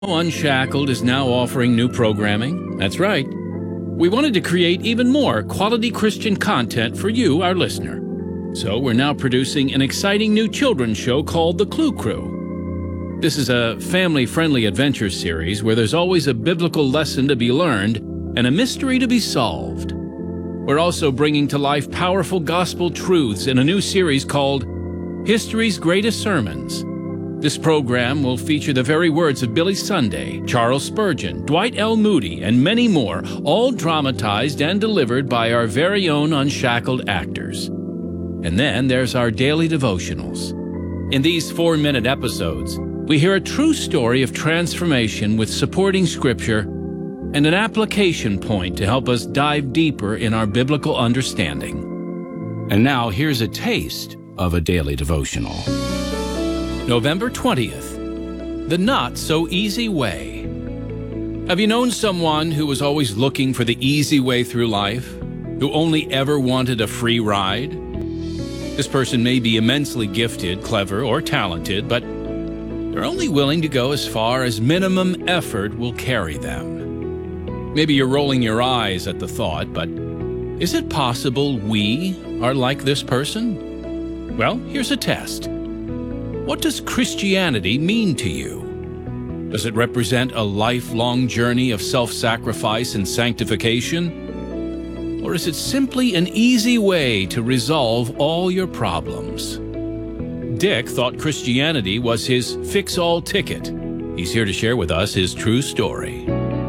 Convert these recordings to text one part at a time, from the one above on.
Unshackled is now offering new programming. That's right. We wanted to create even more quality Christian content for you, our listener. So we're now producing an exciting new children's show called The Clue Crew. This is a family-friendly adventure series where there's always a biblical lesson to be learned and a mystery to be solved. We're also bringing to life powerful gospel truths in a new series called History's Greatest Sermons. This program will feature the very words of Billy Sunday, Charles Spurgeon, Dwight L. Moody, and many more, all dramatized and delivered by our very own unshackled actors. And then there's our daily devotionals. In these 4-minute episodes, we hear a true story of transformation with supporting scripture and an application point to help us dive deeper in our biblical understanding. And now here's a taste of a daily devotional. November 20th, The Not So Easy Way. Have you known someone who was always looking for the easy way through life, who only ever wanted a free ride? This person may be immensely gifted, clever, or talented, but they're only willing to go as far as minimum effort will carry them. Maybe you're rolling your eyes at the thought, but is it possible we are like this person? Well, here's a test. What does Christianity mean to you? Does it represent a lifelong journey of self-sacrifice and sanctification? Or is it simply an easy way to resolve all your problems? Dick thought Christianity was his fix-all ticket. He's here to share with us his true story.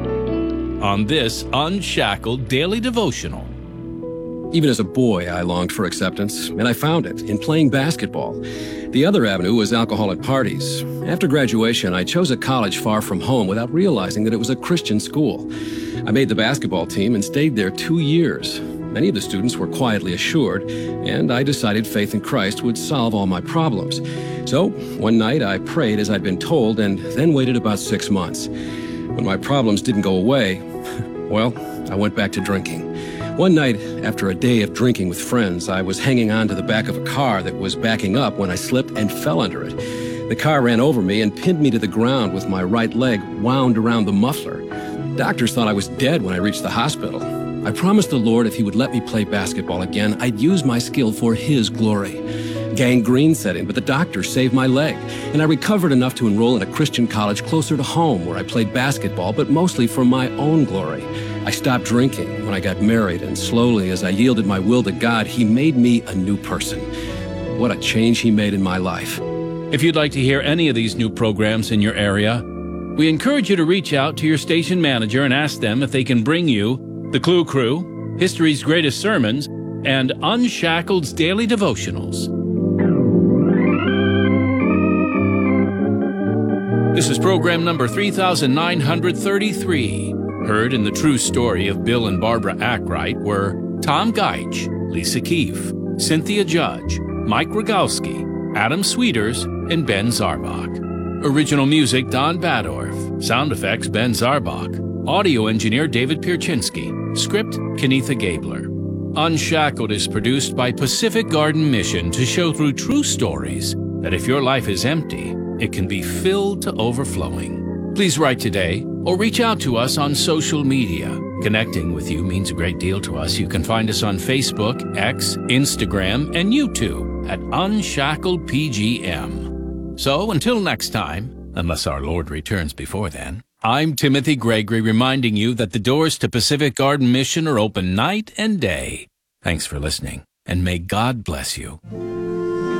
On this Unshackled Daily Devotional. Even as a boy, I longed for acceptance, and I found it in playing basketball. The other avenue was alcohol at parties. After graduation, I chose a college far from home without realizing that it was a Christian school. I made the basketball team and stayed there 2 years. Many of the students were quietly assured, and I decided faith in Christ would solve all my problems. So, one night I prayed as I'd been told, and then waited about 6 months. When my problems didn't go away, well, I went back to drinking. One night, after a day of drinking with friends, I was hanging on to the back of a car that was backing up when I slipped and fell under it. The car ran over me and pinned me to the ground with my right leg wound around the muffler. Doctors thought I was dead when I reached the hospital. I promised the Lord if He would let me play basketball again, I'd use my skill for His glory. Gangrene set in, but the doctor saved my leg, and I recovered enough to enroll in a Christian college closer to home where I played basketball, but mostly for my own glory. I stopped drinking when I got married, and slowly, as I yielded my will to God, He made me a new person. What a change He made in my life. If you'd like to hear any of these new programs in your area, we encourage you to reach out to your station manager and ask them if they can bring you The Clue Crew, History's Greatest Sermons, and Unshackled's Daily Devotionals. This is program number 3933. Heard in the true story of Bill and Barbara Ackright were Tom Geich, Lisa Keefe, Cynthia Judge, Mike Rogalski, Adam Sweeters, and Ben Zarbach. Original music, Don Badorf. Sound effects, Ben Zarbach. Audio engineer, David Pierczynski. Script, Kenitha Gabler. Unshackled is produced by Pacific Garden Mission to show through true stories that if your life is empty, it can be filled to overflowing. Please write today or reach out to us on social media. Connecting with you means a great deal to us. You can find us on Facebook, X, Instagram, and YouTube at Unshackled PGM. So until next time, unless our Lord returns before then, I'm Timothy Gregory reminding you that the doors to Pacific Garden Mission are open night and day. Thanks for listening, and may God bless you.